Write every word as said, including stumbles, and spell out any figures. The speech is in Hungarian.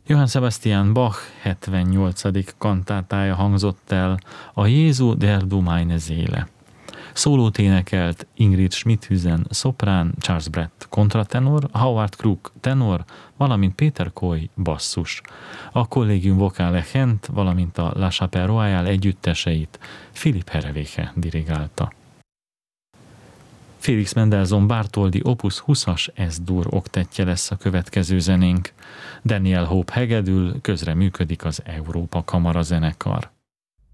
Johann Sebastian Bach hetvennyolcadik kantátája hangzott el, a Jézu der du meine Seele. Szólót énekelt Ingrid Schmidhusen szoprán, Charles Brett kontratenor, Howard Crook tenor, valamint Peter Coy basszus. A Collegium Vocale Gent, valamint a La Chapelle Royale együtteseit Philipp Herreweghe dirigálta. Felix Mendelssohn Bartholdy Opus huszas S-dur oktettje lesz a következő zenénk. Daniel Hope hegedül, közre működik az Európa Kamara zenekar.